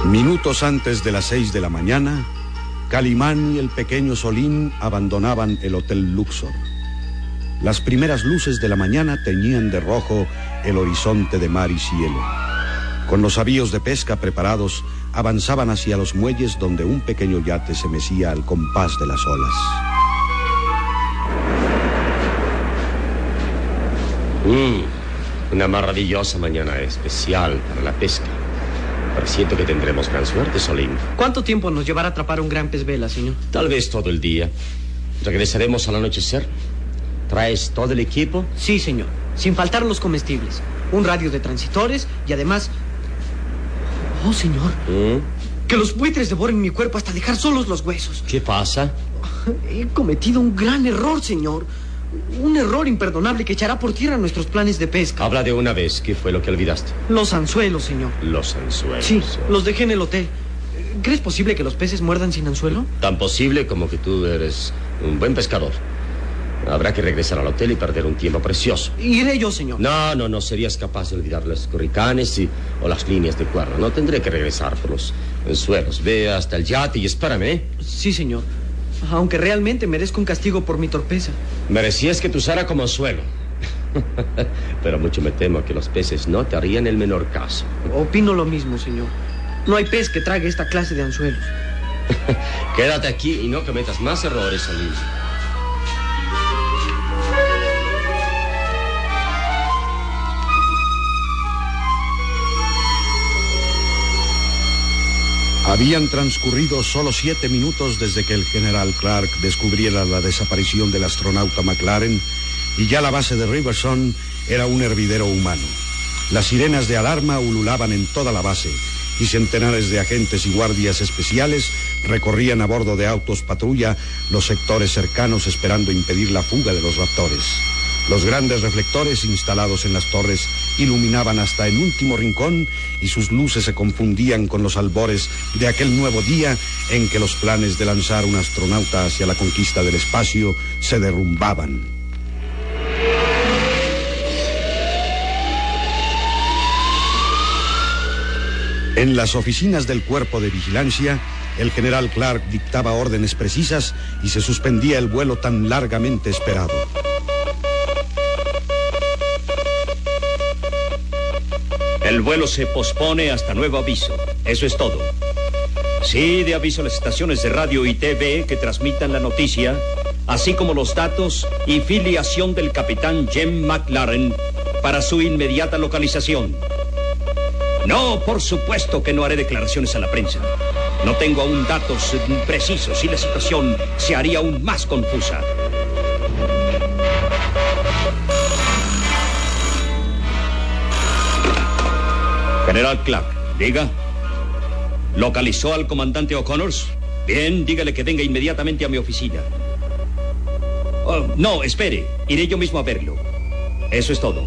Minutos antes de las 6 de la mañana, Calimán y el pequeño Solín abandonaban el Hotel Luxor. Las primeras luces de la mañana teñían de rojo el horizonte de mar y cielo. Con los avíos de pesca preparados, avanzaban hacia los muelles donde un pequeño yate se mecía al compás de las olas. Una maravillosa mañana especial para la pesca. Pero siento que tendremos gran suerte, Solín. ¿Cuánto tiempo nos llevará a atrapar un gran pez vela, señor? Tal vez todo el día. Regresaremos al anochecer. ¿Traes todo el equipo? Sí, señor. Sin faltar los comestibles. Un radio de transitores y además... Oh, señor. Que los buitres devoren mi cuerpo hasta dejar solos los huesos. ¿Qué pasa? He cometido un gran error, señor. Un error imperdonable que echará por tierra nuestros planes de pesca. Habla de una vez. ¿Qué fue lo que olvidaste? Los anzuelos, señor. Los anzuelos. Sí, los dejé en el hotel. ¿Crees posible que los peces muerdan sin anzuelo? Tan posible como que tú eres un buen pescador. Habrá que regresar al hotel y perder un tiempo precioso. Iré yo, señor. No serías capaz de olvidar los curricanes o las líneas de cuerda. No tendré que regresar por los anzuelos. Ve hasta el yate y espérame, ¿eh? Sí, señor. Aunque realmente merezco un castigo por mi torpeza. Merecías que te usara como anzuelo. Pero mucho me temo que los peces no te harían el menor caso. Opino lo mismo, señor. No hay pez que trague esta clase de anzuelos. Quédate aquí y no cometas más errores, Solín. Habían transcurrido solo 7 minutos desde que el general Clark descubriera la desaparición del astronauta McLaren y ya la base de Riverson era un hervidero humano. Las sirenas de alarma ululaban en toda la base y centenares de agentes y guardias especiales recorrían a bordo de autos patrulla los sectores cercanos esperando impedir la fuga de los raptores. Los grandes reflectores instalados en las torres iluminaban hasta el último rincón y sus luces se confundían con los albores de aquel nuevo día en que los planes de lanzar un astronauta hacia la conquista del espacio se derrumbaban. En las oficinas del Cuerpo de Vigilancia, el general Clark dictaba órdenes precisas y se suspendía el vuelo tan largamente esperado. El vuelo se pospone hasta nuevo aviso. Eso es todo. Sí, de aviso a las estaciones de radio y TV que transmitan la noticia, así como los datos y filiación del capitán Jem McLaren para su inmediata localización. No, por supuesto que no haré declaraciones a la prensa. No tengo aún datos precisos y la situación se haría aún más confusa. General Clark, diga. ¿Localizó al comandante O'Connors? Bien, dígale que venga inmediatamente a mi oficina. Oh, no, espere. Iré yo mismo a verlo. Eso es todo.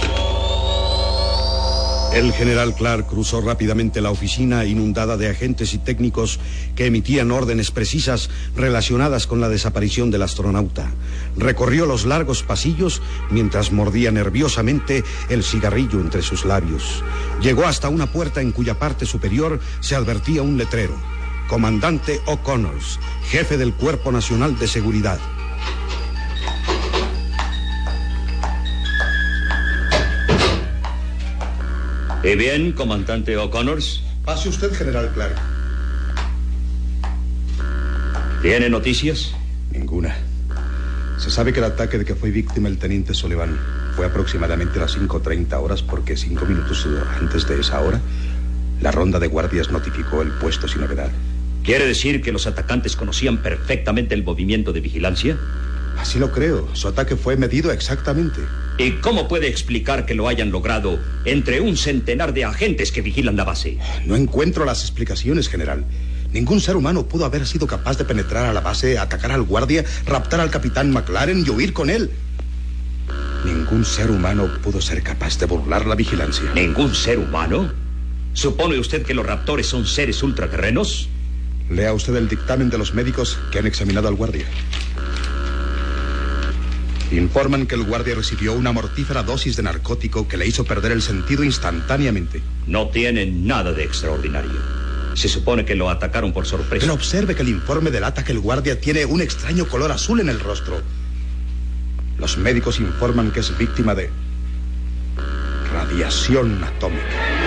El general Clark cruzó rápidamente la oficina inundada de agentes y técnicos que emitían órdenes precisas relacionadas con la desaparición del astronauta. Recorrió los largos pasillos mientras mordía nerviosamente el cigarrillo entre sus labios. Llegó hasta una puerta en cuya parte superior se advertía un letrero: Comandante O'Connors, jefe del Cuerpo Nacional de Seguridad. ¿Y bien, comandante O'Connors? Pase usted, general Clark. ¿Tiene noticias? Ninguna. Se sabe que el ataque de que fue víctima el teniente Sullivan fue aproximadamente a las 5:30 horas porque 5 minutos antes de esa hora la ronda de guardias notificó el puesto sin novedad. ¿Quiere decir que los atacantes conocían perfectamente el movimiento de vigilancia? Así lo creo. Su ataque fue medido exactamente. ¿Y cómo puede explicar que lo hayan logrado entre un centenar de agentes que vigilan la base? No encuentro las explicaciones, general. Ningún ser humano pudo haber sido capaz de penetrar a la base, atacar al guardia, raptar al capitán McLaren y huir con él. Ningún ser humano pudo ser capaz de burlar la vigilancia. ¿Ningún ser humano? ¿Supone usted que los raptores son seres ultraterrenos? Lea usted el dictamen de los médicos que han examinado al guardia. Informan que el guardia recibió una mortífera dosis de narcótico que le hizo perder el sentido instantáneamente. No tiene nada de extraordinario. Se supone que lo atacaron por sorpresa. Pero observe que el informe delata que el guardia tiene un extraño color azul en el rostro. Los médicos informan que es víctima de radiación atómica.